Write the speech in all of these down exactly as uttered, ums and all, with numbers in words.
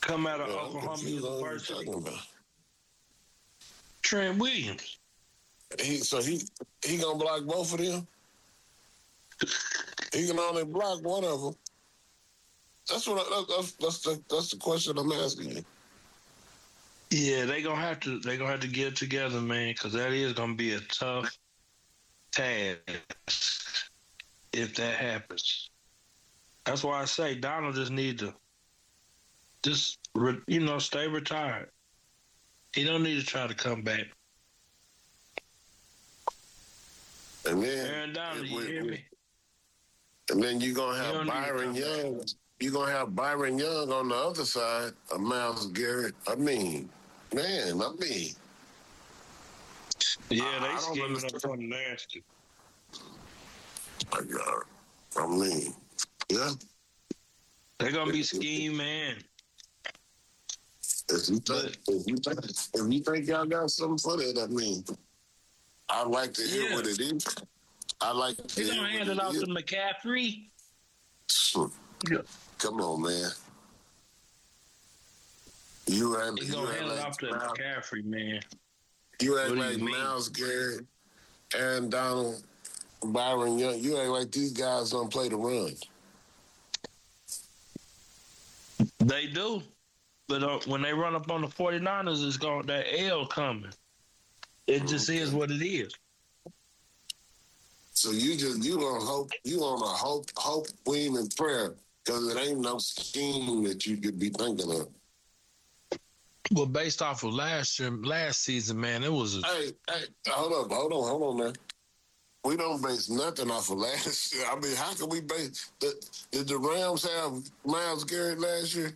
come out of Yeah, I'm Oklahoma confused on what you're University. talking about. Trent Williams. He so he he gonna block both of them. He can only block one of them. That's what I, that's that's the that's the question I'm asking you. Yeah, they gonna have to they gonna have to get it together, man, because that is gonna be a tough task if that happens. That's why I say Donald just need to just re, you know stay retired. He don't need to try to come back. And then Aaron Donald, you we, hear we, me? and then you're gonna He have don't need to Byron come back. Young. You're gonna have Byron Young on the other side of Myles Garrett. I mean, man, I mean, Yeah, I, they I don't scheming up understand. something nasty. I, got it. I mean, yeah. They're gonna be scheme man. If you think, But if you think, if you think y'all got something for that, I mean, I'd like to hear yeah, what it is. I'd like to he hear gonna what hand it it off is. to McCaffrey. Yeah. Come on, man. You act, He you gonna act hand it like off to Myles, McCaffrey, man. you act What do like you mean? Myles Garrett, Aaron Donald, Byron Young. You act like these guys don't play the run. They do. But uh, when they run up on the 49ers, it's going that L coming. It just Okay. is what it is. So you just you gonna hope you on a hope hope win and prayer because it ain't no scheme that you could be thinking of. Well, based off of last year, last season, man, it was a Hey, hey, hold up, hold on, hold on, man. We don't base nothing off of last year. I mean, how can we base? The, did the Rams have Myles Garrett last year?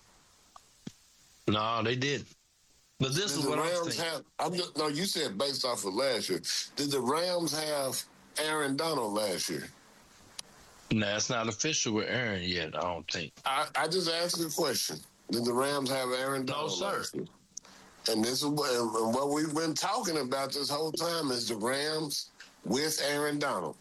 no, they didn't. But this Did is the what I'm Rams thinking. have? I'm just, no, you said based off of last year. Did the Rams have Aaron Donald last year? Nah, it's not official with Aaron yet. I don't think. I, I just asked a question. Did the Rams have Aaron No, Donald sir. last year? And this is what, and what we've been talking about this whole time is the Rams with Aaron Donald.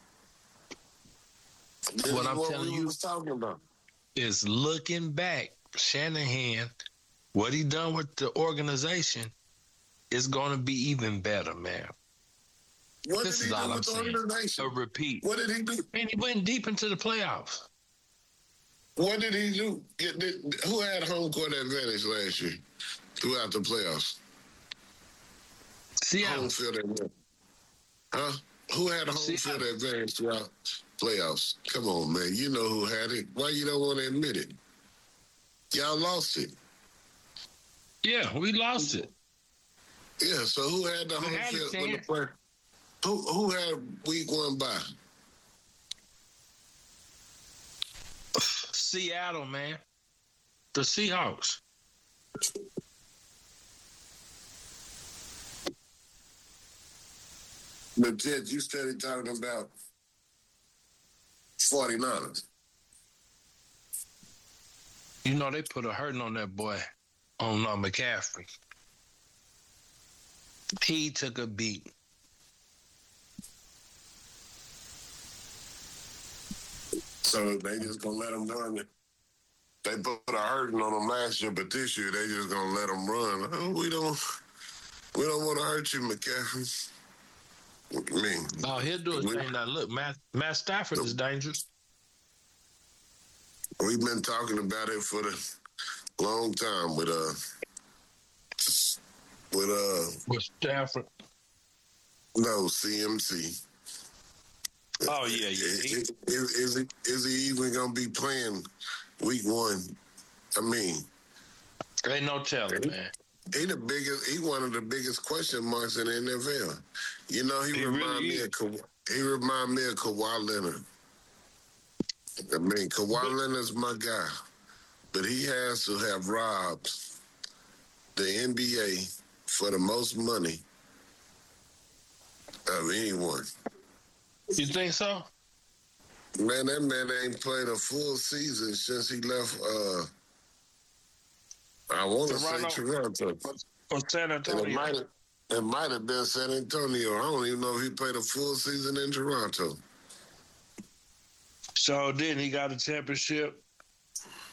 This What is I'm what telling we you was talking about. is looking back, Shanahan, what he done with the organization is going to be even better, man. What This did is he all do I'm with the saying. organization? A repeat. What did he do? And he went deep into the playoffs. What did he do? Get, did, who had home court advantage last year throughout the playoffs? Seattle. Home field advantage. Huh? Who had a home Seattle. field advantage throughout playoffs? Come on, man. You know who had it. Why you don't want to admit it? Y'all lost it. Yeah, we lost it. Yeah, so who had the We home had a field when the chance. play? Who who had week one bye? Seattle, man. The Seahawks. But Ted, you started talking about 49ers. You know, they put a hurting on that boy, on uh, McCaffrey. He took a beat. So they just gonna let him run. They put a hurting on him last year, but this year they just gonna let him run. Oh, we don't, we don't want to hurt you, McCaffrey. What do you mean? Oh, he'll do his We, thing. Now, look, Matt, Matt Stafford is dangerous. we've been talking about it for the long time with uh, with uh, With Stafford. no C M C. Oh, yeah, yeah. Is, He, is, is, he, is he even gonna be playing week one? I mean, ain't no telling, man. he the biggest. He one of the biggest question marks in the N F L. You know, he, He remind really me is. of Ka- he remind me of Kawhi Leonard. I mean, Kawhi But- Leonard's my guy, but he has to have robbed the N B A for the most money of anyone. You think so? Man, that man ain't played a full season since he left. Uh, I want to say Toronto. Or San And it Antonio? might have it might have been San Antonio. I don't even know if he played a full season in Toronto. So then he got a championship